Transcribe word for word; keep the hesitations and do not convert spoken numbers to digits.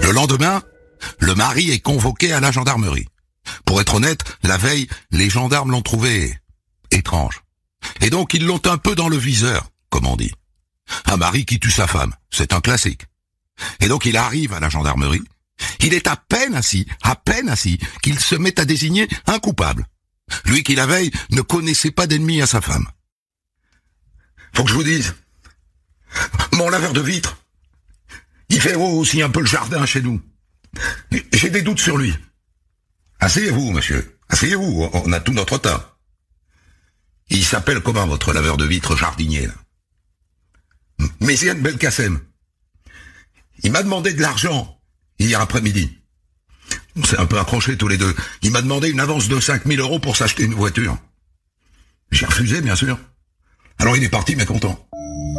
Le lendemain, le mari est convoqué à la gendarmerie. Pour être honnête, la veille, les gendarmes l'ont trouvé étrange. Et donc ils l'ont un peu dans le viseur, comme on dit. Un mari qui tue sa femme, c'est un classique. Et donc il arrive à la gendarmerie. Il est à peine assis, à peine assis, qu'il se met à désigner un coupable. Lui qui la veille ne connaissait pas d'ennemi à sa femme. Faut que je vous dise, mon laveur de vitres, il fait aussi un peu le jardin chez nous. J'ai des doutes sur lui. Asseyez-vous, monsieur. Asseyez-vous, on a tout notre temps. Il s'appelle comment, votre laveur de vitres jardinier, là? Méziane Belkacem. Il m'a demandé de l'argent hier après-midi. On s'est un peu accrochés tous les deux. Il m'a demandé une avance de cinq mille euros pour s'acheter une voiture. J'ai refusé, bien sûr. Alors il est parti mécontent.